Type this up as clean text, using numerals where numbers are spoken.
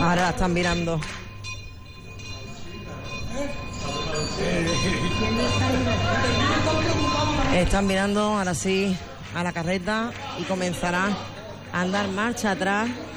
Ahora la están mirando. Están mirando ahora sí a la carreta y comenzará a andar marcha atrás